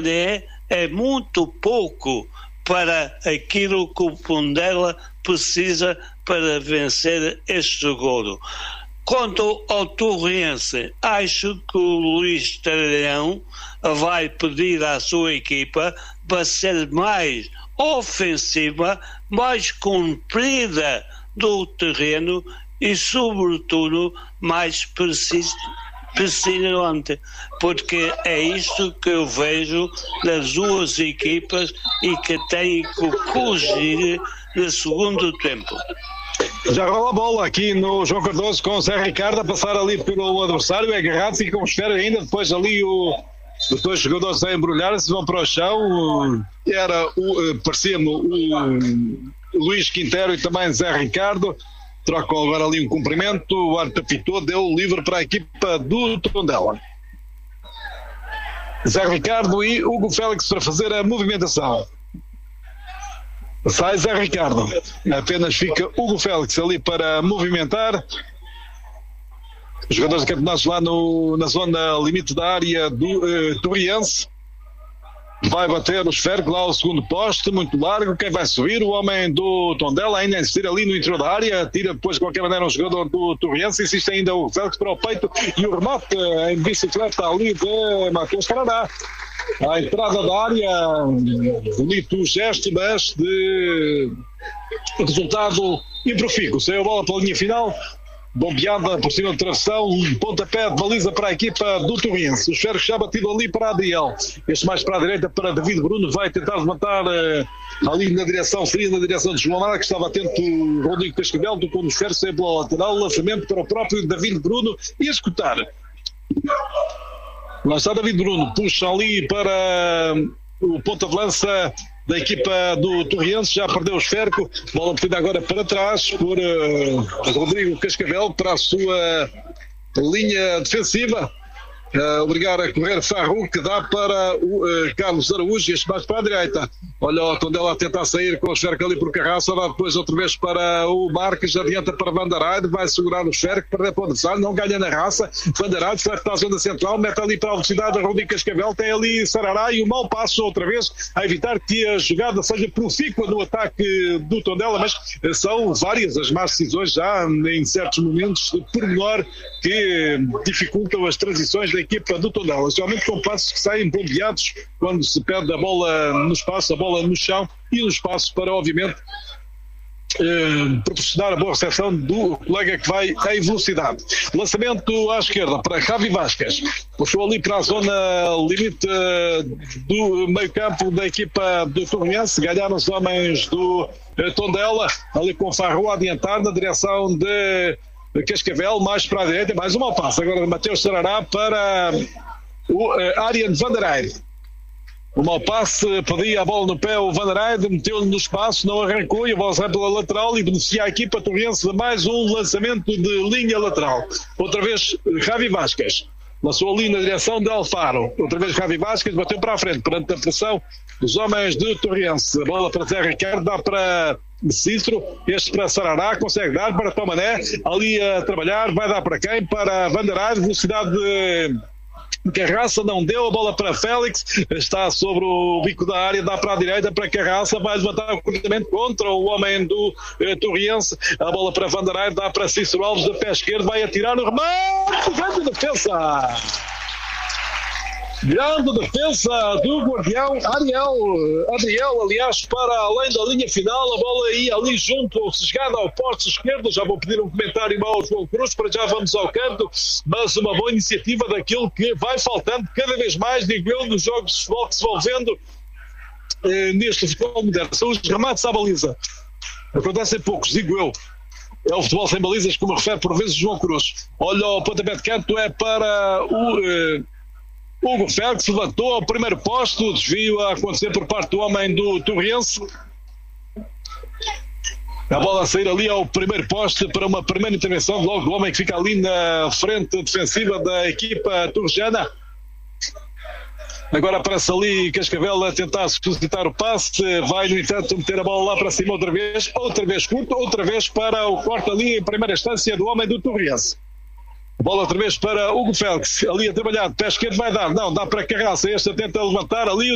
Mané é muito pouco para aquilo que o Tondela precisa para vencer este jogo. Quanto ao Torrense, acho que o Luís Traião vai pedir à sua equipa para ser mais ofensiva, mais comprida do terreno e, sobretudo, mais persistente, porque é isto que eu vejo das duas equipas e que têm que corrigir no segundo tempo. Já rola a bola aqui no João Cardoso com o Zé Ricardo a passar ali pelo adversário, é agarrado, fica com espera ainda, depois ali os dois jogadores a embrulhar-se, vão para o chão, parecia-me o Luís Quintero e também Zé Ricardo, trocam agora ali um cumprimento, o árbitro apitou, deu livre para a equipa do Tondela. Zé Ricardo e Hugo Félix para fazer a movimentação. Sai Zé Ricardo, apenas fica Hugo Félix ali para movimentar. Os jogadores acantonados lá na zona limite da área do Torriense. Vai bater o esférico lá ao segundo poste, muito largo. Quem vai subir? O homem do Tondela, ainda insistir ali no interior da área. Tira depois, de qualquer maneira, um jogador do Torriense. Insiste ainda o Félix para o peito. E o remate em bicicleta ali de Matheus Carará. À entrada da área, bonito gesto, mas de resultado improfícuo. Saiu a bola para a linha final, bombeada por cima de travessão, pontapé de baliza para a equipa do Torriense. O esférico já batido ali para Adriel. Este mais para a direita para David Bruno, vai tentar levantar ali na direção, seria na direção de João Mara, que estava atento o Rodrigo Cascavel, tocou no esférico, saiu pela lateral, lançamento para o próprio David Bruno e executar. Lá está David Bruno, puxa ali para o ponta de lança da equipa do Torriense, já perdeu o esférico, bola metida agora para trás por Rodrigo Cascavel para a sua linha defensiva. Obrigar a correr Farru, que dá para o Carlos Araújo, este mais para a direita. Olha o Tondela a tentar sair com o esférico ali por Carraça, dá depois outra vez para o Marques, adianta para Vanderheide, vai segurar o esférico, perder para o adversário, não ganha na raça. Vanderheide vai para a zona central, mete ali para a velocidade a Rodrigo Cascavel, tem ali Sarará e o mau passo outra vez a evitar que a jogada seja profícua no ataque do Tondela, mas são várias as más decisões já em certos momentos de pormenor que dificultam as transições da equipa do Tondela, geralmente com passos que saem bombeados quando se perde a bola no espaço, a bola no chão e no espaço para, obviamente, proporcionar a boa recepção do colega que vai em velocidade. Lançamento à esquerda para Javi Vasquez, puxou ali para a zona limite do meio campo da equipa do Torriense, ganharam os homens do Tondela, ali com Farro a adiantar na direção de Cascavel, mais para a direita, mais um mau passo agora de Matheus Sarará para o Ariane Vanderheide. O mau passe, pedia a bola no pé o Vanderheide, meteu-lhe no espaço, não arrancou e a bola sai pela lateral e beneficia a equipa torriense de mais um lançamento de linha lateral. Outra vez Javi Vasquez, lançou ali na direção de Alfaro, outra vez Javi Vasquez, bateu para a frente perante a pressão dos homens de Torriense. A bola para Zé Ricardo, dá para Cícero, este para Sarará, consegue dar para Tomané, ali a trabalhar, vai dar para quem? Para Vanderheide, velocidade de Carraça, não deu, a bola para Félix, está sobre o bico da área, dá para a direita para Carraça, vai levantar o cruzamento contra o homem do Torriense, a bola para Vanderheide, dá para Cícero Alves de pé esquerdo, vai atirar no remate, grande defesa! Grande defesa do guardião Adriel, aliás, para além da linha final, a bola ia ali junto, chegada ao poste esquerdo. Já vou pedir um comentário ao João Cruz, para já vamos ao canto, mas uma boa iniciativa daquilo que vai faltando cada vez mais, digo eu, nos jogos de futebol que se vão vendo neste futebol moderno. São os remates à baliza. Acontecem poucos, digo eu. É o futebol sem balizas, como refere por vezes João Cruz. Olha, o pontapé de canto é para o Hugo Félix, levantou ao primeiro posto, o desvio a acontecer por parte do homem do Torriense. A bola a sair ali ao primeiro poste para uma primeira intervenção logo do homem que fica ali na frente defensiva da equipa torrejana. Agora aparece ali Cascavel a tentar suscitar o passe, vai no entanto meter a bola lá para cima outra vez curto, outra vez para o corte ali em primeira instância do homem do Torriense. Bola outra vez para Hugo Félix, ali a trabalhar, pé esquerdo vai dar, não, dá para Carraça, este tenta levantar ali